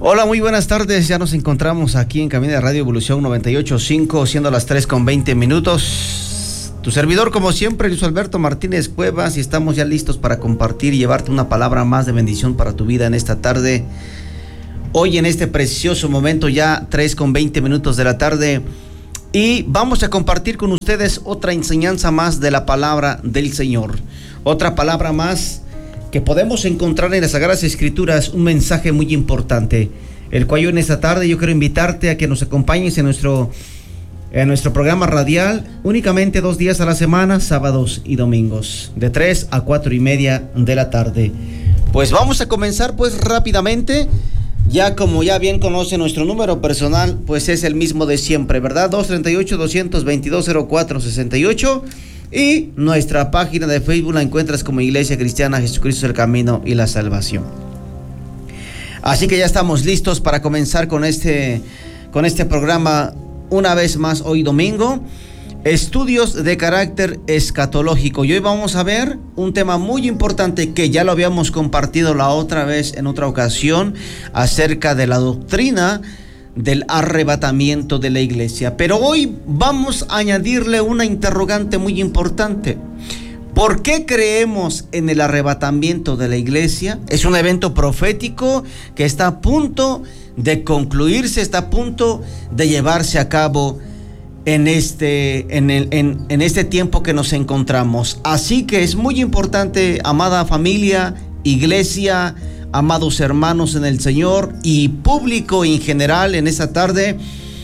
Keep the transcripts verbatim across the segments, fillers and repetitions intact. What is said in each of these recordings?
Hola, muy buenas tardes. Ya nos encontramos aquí en cabina de Radio Evolución noventa y ocho punto cinco, siendo las tres con veinte minutos. Tu servidor, como siempre, Luis Alberto Martínez Cuevas, y estamos ya listos para compartir y llevarte una palabra más de bendición para tu vida en esta tarde. Hoy, en este precioso momento, ya tres con veinte minutos de la tarde, y vamos a compartir con ustedes otra enseñanza más de la palabra del Señor. Otra palabra más que podemos encontrar en las Sagradas Escrituras, un mensaje muy importante, el cual yo en esta tarde yo quiero invitarte a que nos acompañes en nuestro, en nuestro programa radial, únicamente dos días a la semana, sábados y domingos, de tres a cuatro y media de la tarde. Pues vamos a comenzar pues rápidamente, ya como ya bien conoce nuestro número personal, pues es el mismo de siempre, ¿verdad? dos treinta y ocho, doscientos veintidós, cero cuatro sesenta y ocho. Y nuestra página de Facebook la encuentras como Iglesia Cristiana Jesucristo el Camino y la Salvación. Así que ya estamos listos para comenzar con este, con este programa una vez más hoy domingo. Estudios de carácter escatológico. Y hoy vamos a ver un tema muy importante que ya lo habíamos compartido la otra vez en otra ocasión, acerca de la doctrina del arrebatamiento de la iglesia. Pero hoy vamos a añadirle una interrogante muy importante. ¿Por qué creemos en el arrebatamiento de la iglesia? Es un evento profético que está a punto de concluirse, está a punto de llevarse a cabo en este, en el, en, en este tiempo que nos encontramos. Así que es muy importante, amada familia, iglesia, amados hermanos en el Señor y público en general en esta tarde,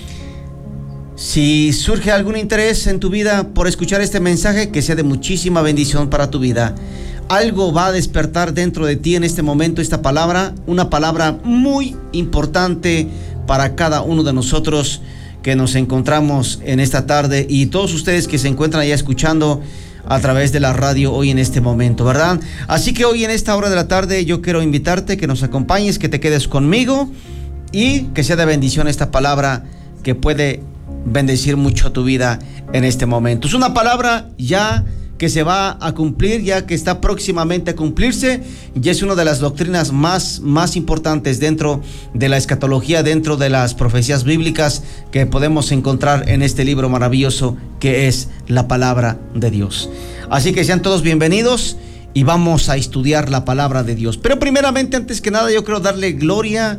si surge algún interés en tu vida por escuchar este mensaje, que sea de muchísima bendición para tu vida. Algo va a despertar dentro de ti en este momento esta palabra, una palabra muy importante para cada uno de nosotros que nos encontramos en esta tarde, y todos ustedes que se encuentran allá escuchando a través de la radio hoy en este momento, ¿verdad? Así que hoy en esta hora de la tarde yo quiero invitarte que nos acompañes, que te quedes conmigo y que sea de bendición esta palabra que puede bendecir mucho tu vida en este momento. Es una palabra ya que se va a cumplir, ya que está próximamente a cumplirse, y es una de las doctrinas más, más importantes dentro de la escatología, dentro de las profecías bíblicas que podemos encontrar en este libro maravilloso que es la palabra de Dios. Así que sean todos bienvenidos y vamos a estudiar la palabra de Dios. Pero primeramente, antes que nada, yo quiero darle gloria,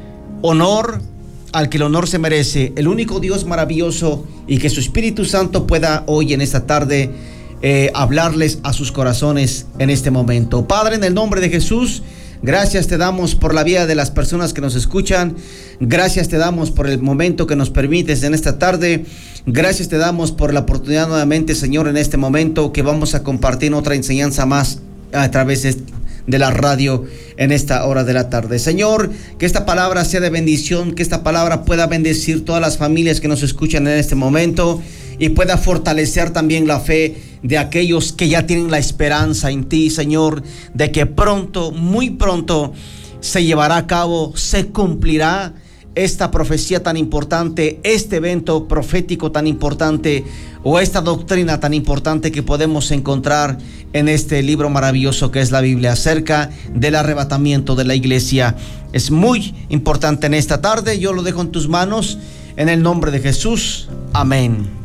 honor al que el honor se merece, el único Dios maravilloso, y que su Espíritu Santo pueda hoy en esta tarde Eh, hablarles a sus corazones en este momento. Padre, en el nombre de Jesús, gracias te damos por la vida de las personas que nos escuchan. Gracias te damos por el momento que nos permites en esta tarde. Gracias te damos por la oportunidad nuevamente, Señor, en este momento que vamos a compartir otra enseñanza más a través de, de la radio en esta hora de la tarde. Señor, que esta palabra sea de bendición, que esta palabra pueda bendecir todas las familias que nos escuchan en este momento, y pueda fortalecer también la fe de aquellos que ya tienen la esperanza en ti, Señor, de que pronto, muy pronto, se llevará a cabo, se cumplirá esta profecía tan importante, este evento profético tan importante, o esta doctrina tan importante que podemos encontrar en este libro maravilloso que es la Biblia, acerca del arrebatamiento de la iglesia. Es muy importante en esta tarde. Yo lo dejo en tus manos, en el nombre de Jesús. Amén.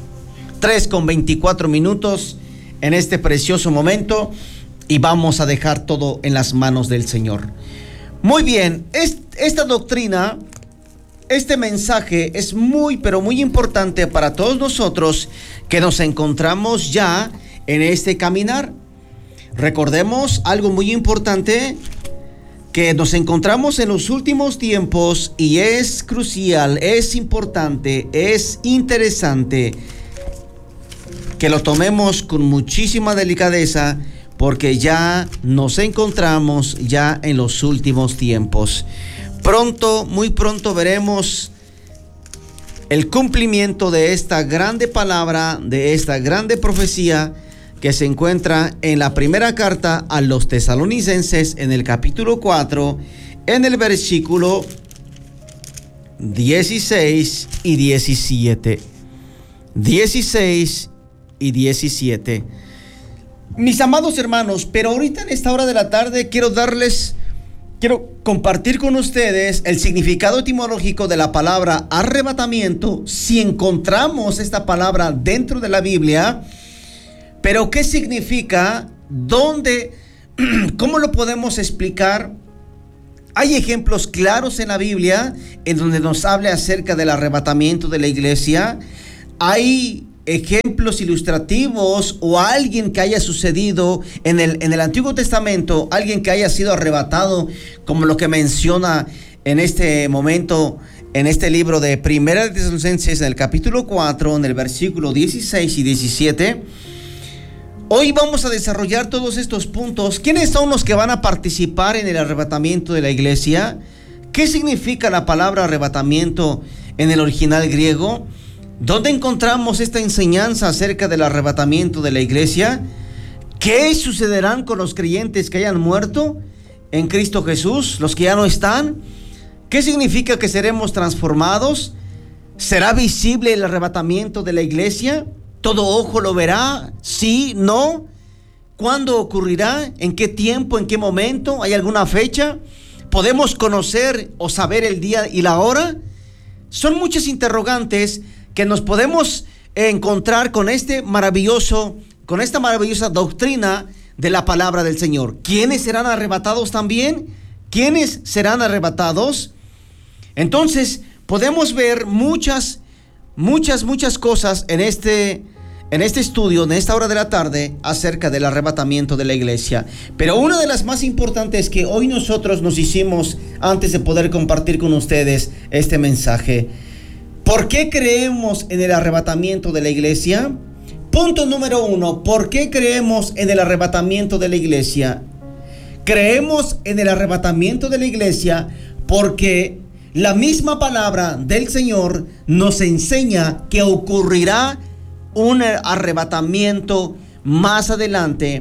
tres con veinticuatro minutos en este precioso momento, y vamos a dejar todo en las manos del Señor. Muy bien, es, esta doctrina, este mensaje es muy, pero muy importante para todos nosotros que nos encontramos ya en este caminar. Recordemos algo muy importante, que nos encontramos en los últimos tiempos, y es crucial, es importante, es interesante que lo tomemos con muchísima delicadeza, porque ya nos encontramos ya en los últimos tiempos. Pronto, muy pronto veremos el cumplimiento de esta grande palabra, de esta grande profecía que se encuentra en la primera carta a los Tesalonicenses, en el capítulo cuatro, en el versículo dieciséis y diecisiete. dieciséis y diecisiete. Mis amados hermanos, pero ahorita en esta hora de la tarde quiero darles quiero compartir con ustedes el significado etimológico de la palabra arrebatamiento, si encontramos esta palabra dentro de la Biblia, pero qué significa, dónde, cómo lo podemos explicar. Hay ejemplos claros en la Biblia en donde nos habla acerca del arrebatamiento de la iglesia. Hay ejemplos ilustrativos o alguien que haya sucedido en el, en el Antiguo Testamento, alguien que haya sido arrebatado, como lo que menciona en este momento, en este libro de Primera de Tesalonicenses, en el capítulo cuatro, en el versículo dieciséis y diecisiete. Hoy vamos a desarrollar todos estos puntos. ¿Quiénes son los que van a participar en el arrebatamiento de la iglesia? ¿Qué significa la palabra arrebatamiento en el original griego? ¿Dónde encontramos esta enseñanza acerca del arrebatamiento de la iglesia? ¿Qué sucederán con los creyentes que hayan muerto en Cristo Jesús, los que ya no están? ¿Qué significa que seremos transformados? ¿Será visible el arrebatamiento de la iglesia? ¿Todo ojo lo verá? ¿Sí? ¿No? ¿Cuándo ocurrirá? ¿En qué tiempo? ¿En qué momento? ¿Hay alguna fecha? ¿Podemos conocer o saber el día y la hora? Son muchas interrogantes que nos podemos encontrar con este maravilloso, con esta maravillosa doctrina de la palabra del Señor. ¿Quiénes serán arrebatados también? ¿Quiénes serán arrebatados? Entonces, podemos ver muchas, muchas, muchas cosas en este, en este estudio, en esta hora de la tarde, acerca del arrebatamiento de la iglesia. Pero una de las más importantes que hoy nosotros nos hicimos antes de poder compartir con ustedes este mensaje. ¿Por qué creemos en el arrebatamiento de la iglesia? Punto número uno, ¿por qué creemos en el arrebatamiento de la iglesia? Creemos en el arrebatamiento de la iglesia porque la misma palabra del Señor nos enseña que ocurrirá un arrebatamiento más adelante,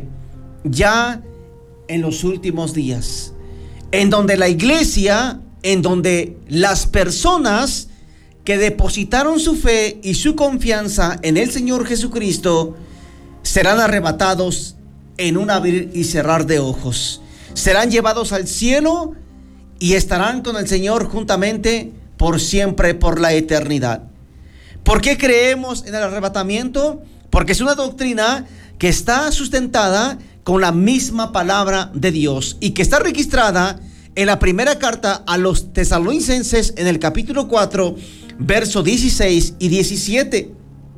ya en los últimos días, en donde la iglesia, en donde las personas que depositaron su fe y su confianza en el Señor Jesucristo serán arrebatados en un abrir y cerrar de ojos. Serán llevados al cielo y estarán con el Señor juntamente por siempre, por la eternidad. ¿Por qué creemos en el arrebatamiento? Porque es una doctrina que está sustentada con la misma palabra de Dios y que está registrada en la primera carta a los tesalonicenses en el capítulo cuatro, versos dieciséis y diecisiete.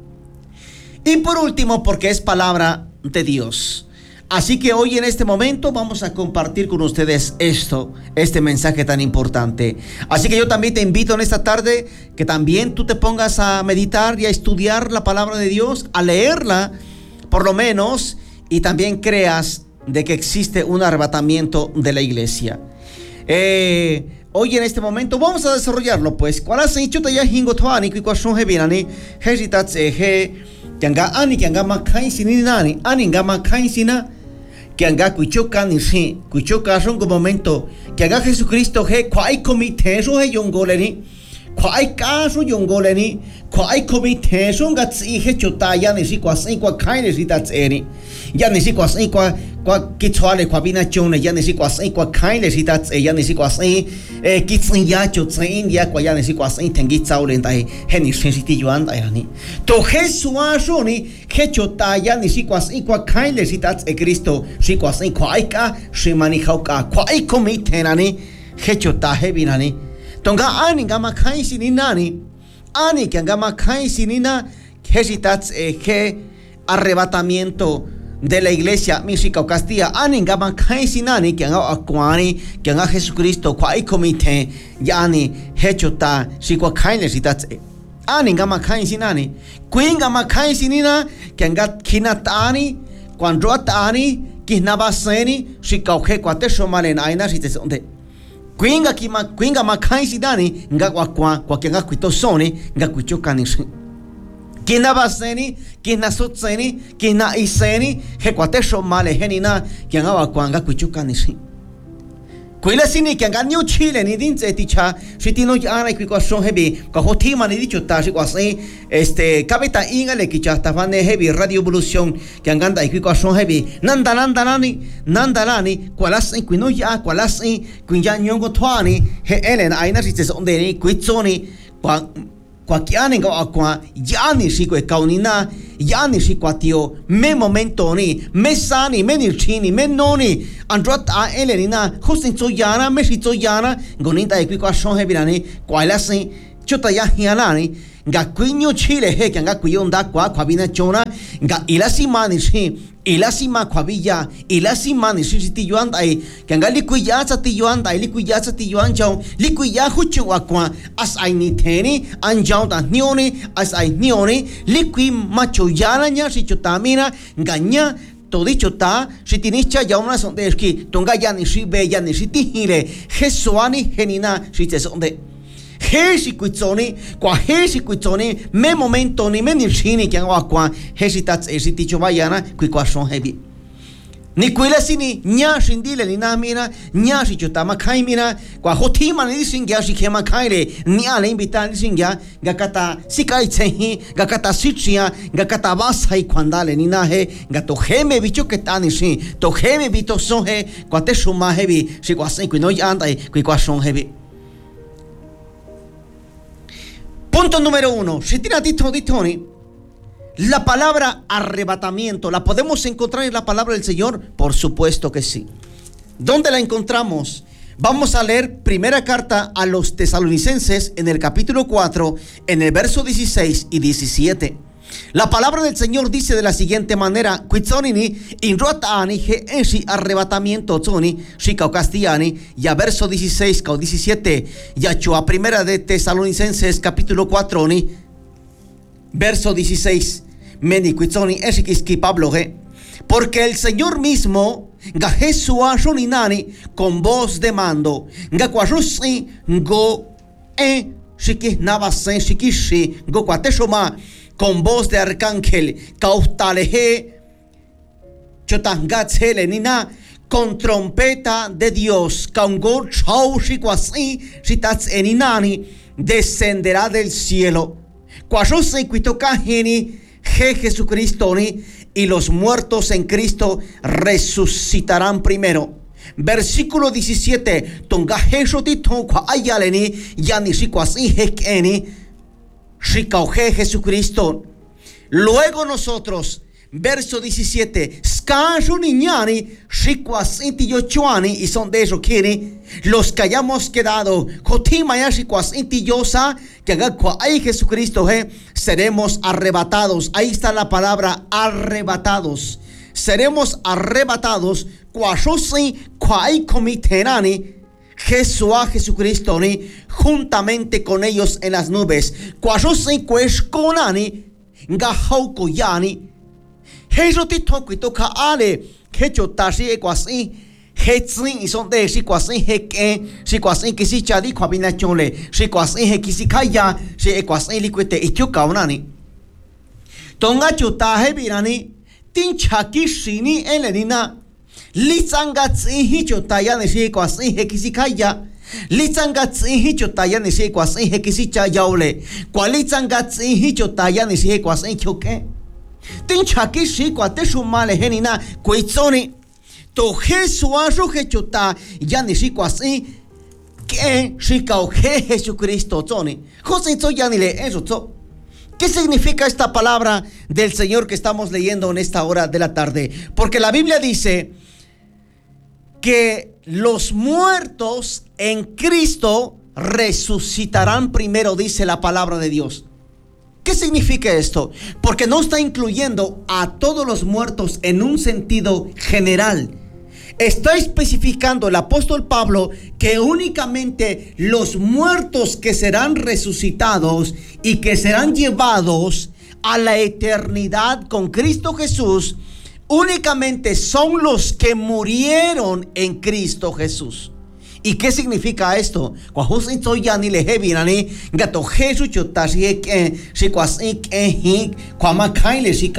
Y por último, porque es palabra de Dios. Así que hoy en este momento vamos a compartir con ustedes esto, este mensaje tan importante. Así que yo también te invito en esta tarde que también tú te pongas a meditar y a estudiar la palabra de Dios, a leerla por lo menos, y también creas de que existe un arrebatamiento de la iglesia. Eh... Hoy en este momento vamos a desarrollarlo, pues. ¿Cuál es el hecho de ya hingo toani que cuasón he bien ani hesitats eje que anga ani que anga makai sininani ani anga makai sina que anga cuichoca ni si cuichoca son como momento que anga Jesucristo he kwai comité so he yongoleni kwai caso yongoleni kwai comité son gats i he chota ya ni si kwasai kwa kai ni si tats eni ya ni si kwasai kwa kwa kitwale kwa bina chone ya ni si kwasai kwa kai ni si tats ya ni si kwasai eh kitsin ya chotsin ya kwa ya ni si kwasai tengi tsaule ndai he ni sensiti yuan dai ni to Jesua so ni he chota ya ni si kwasai kwa kai ni si tats e Cristo si kwasai kwa aika si mani khauka kwa ai komite nani he chota he binani tonga ani gama kai sini nani ani que angama kai sinina hesitats e que arrebatamiento de la iglesia música o Castilla ani gama kai sinani que anga akwani que anga Jesucristo kwai comité yani hechota si kwa kai necesitats ani gama kai sinani kuinga ma kai sinina que anga kinatani cuando atani kinabaseni si kauke kwate somalen aina si te onde Quinga kima quinga makai sidani nga kwa kwa kwa kenga kwito soni nga kuchokani kina baseni kina sotseni kina iseni he kwatesho male henina kenga wa kwa nga kuchokani Quella sini che ganno Cile ni din zeti cha shitino ana qui qua son heavy qua hotima ni dicho ta shi qua sai este capita ingale che cha sta fanne heavy radio evolution che anganda qui qua son heavy nanda nanda nani nanda nani quella sai qui no ya quella sai qui ya nyongo twani he elen aina si son de ni qui zoni qua qua chiane qua qua yani si que kaunina yani si qua tio me momento ni me sani me nirchini me noni androt a elenina hostin zoyana me si zoyana gonita e qui qua son hebirani qua la sin chota ya hianani ga quinyo chile he che nga qui onda qua qua bina chona ga ilasi mani si ilasi ma qua villa ilasi mani si si ti yuan dai che nga li qui ya sa ti yuan dai li qui ya sa ti yuan chong li qui ya hu chu qua as ai ni theni an jao da nioni as ai nioni li qui ma choyana nya si chotamina ga nya todo dicho ta si tinicha ya una son de esqui tonga ya ni si be ya ni si ti hire jesuani genina si te son de Hesi kuitsoni, qua hesi kuitsoni, me momento ni me nirchini che angwa qua hesi tats esi ticho vayana qui qua son heavy. Ni quella sini nya shindile ni namina nya shi chotama kaimina qua hotima ni singya shi kema kaire ni ale invitar singya gakata sikai tsehi gakata sichia gakata basai kwandale ni nahe gato heme bicho que tani shi to heme bito son he qua te shuma heavy shi qua sai qui no yandai qui qua son heavy. Punto número uno, si tira dito ditoni, la palabra arrebatamiento, ¿la podemos encontrar en la palabra del Señor? Por supuesto que sí. ¿Dónde la encontramos? Vamos a leer primera carta a los tesalonicenses en el capítulo cuatro, en el verso dieciséis y diecisiete. La palabra del Señor dice de la siguiente manera: Quizonini inrotani he ensi arrebatamiento zoni shikao castellani, ya verso dieciséis cao diecisiete, ya chua primera de Tesalonicenses capítulo cuatro ni verso dieciséis. Meni quizoni eshikiski Pablo he, porque el Señor mismo ga Jesua shoninani con voz de mando ga kwashusi go e shiki navase shikishi go kwateshoma con voz de arcángel, caustaleje, chotangatzele nina, con trompeta de Dios, caungor chau shikwasi, shitats eninani, descenderá del cielo. Cuashose cuitocajini, je Jesucristo ni, y los muertos en Cristo resucitarán primero. Versículo diecisiete, tonga jesotito kwa ayaleni, yani shikwasi hekeni, Shikauje Jesucristo. Luego nosotros, verso diecisiete, Skashu niñani, Shikwasinti yochuani, y son de eso kini, los que hayamos quedado, Jotimaya Shikwasinti yosa, que haga hay Jesucristo, eh, seremos arrebatados. Ahí está la palabra arrebatados. Seremos arrebatados, Kwashosi, Kwai komitenani, Jesús a Jesucristo ni juntamente con ellos en las nubes. Cuajosi cuesconani gahauko yani. Jesús ti toquito ka ale hecho tashi equasi hetsin y son de si quasi heke si quasi que si chadi kwabina chole si quasi hekisi kaya si equasi liquite ityo kaunani. Tonga chuta hebirani tinchaki shini elenina. Litzangatsi hicho taya nesi kwasi hekisikaya. Litzangatsi hicho taya nesi kwasi hekisicha yaule. Kwalitzangatsi hicho taya nesi kwasi choke. Tinchaki shi kwate shumale henina kuitsoni. To Jesua hecho ta ya nesi kwasi que shikao he Jesucristo zoni. José so yanile eso zo. ¿Qué significa esta palabra del Señor que estamos leyendo en esta hora de la tarde? Porque la Biblia dice que los muertos en Cristo resucitarán primero, dice la palabra de Dios. ¿Qué significa esto? Porque no está incluyendo a todos los muertos en un sentido general. Está especificando el apóstol Pablo que únicamente los muertos que serán resucitados y que serán llevados a la eternidad con Cristo Jesús, únicamente son los que murieron en Cristo Jesús. ¿Y qué significa esto?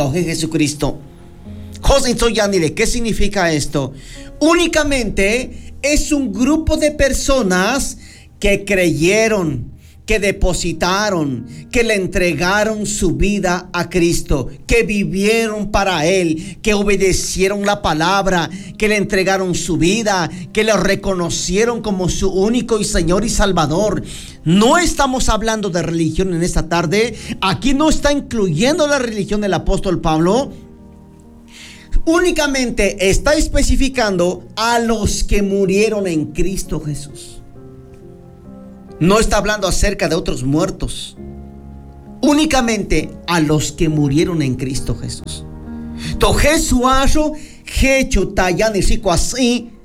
Jesucristo. ¿Qué significa esto? Únicamente es un grupo de personas que creyeron, que depositaron, que le entregaron su vida a Cristo, que vivieron para Él, que obedecieron la palabra, que le entregaron su vida, que lo reconocieron como su único y Señor y Salvador. No estamos hablando de religión en esta tarde. Aquí no está incluyendo la religión del apóstol Pablo. Únicamente está especificando a los que murieron en Cristo Jesús. No está hablando acerca de otros muertos. Únicamente a los que murieron en Cristo Jesús. To Jesús hecho tayan y así